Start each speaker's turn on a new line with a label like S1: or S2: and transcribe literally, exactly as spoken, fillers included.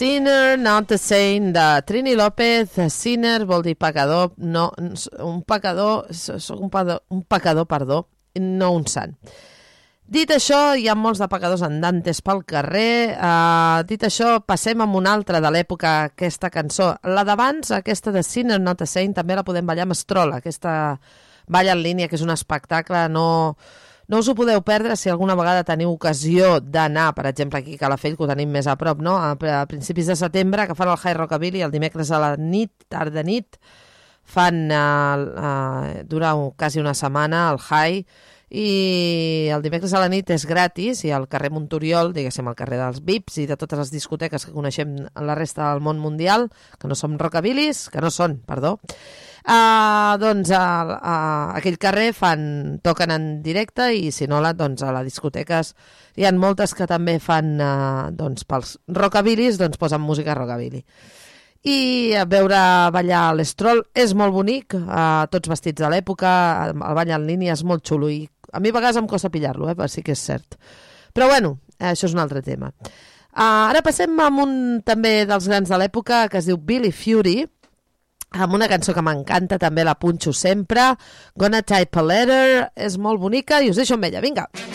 S1: Sinner, not a saint, de Trini López. Sinner vol dir pecador, no, un pecador, soc un pecador, un pecador, perdó, no un sant. Dit això, hi ha molts de pecadors andantes pel carrer. Uh, dit això, passem amb una altra de l'època, aquesta cançó. La d'abans, aquesta de Sinner Not a Saint, també la podem ballar amb Estrola, aquesta balla en línia, que és un espectacle. No, no us ho podeu perdre si alguna vegada teniu ocasió d'anar, per exemple, aquí a Calafell, que ho tenim més a prop, no? A, a principis de setembre, que fan el High Rockabilly, el dimecres a la nit, tard de nit, fan, uh, uh, dura quasi una setmana, el High, i el dimecres a la nit és gratis i al carrer Montoriol, diguéssim, al carrer dels V I Ps i de totes les discoteques que coneixem en la resta del món mundial, que no som rockabilis, que no són, perdó, uh, doncs a, a aquell carrer fan, toquen en directe i si no, la, doncs a les discoteques hi ha moltes que també fan, uh, doncs pels rockabilis, doncs posen música rockabilly. I veure ballar l'Estrol és molt bonic, uh, tots vestits de l'època, el ball en línia és molt xulo i a mi a vegades em costa pillar-lo, eh, però sí que és cert. Però bueno, això és un altre tema. Uh, ara passem amb un també dels grans de l'època que es diu Billy Fury, amb una cançó que m'encanta, també la punxo sempre, Gonna Type a Letter, és molt bonica i us deixo amb ella, vinga! Vinga!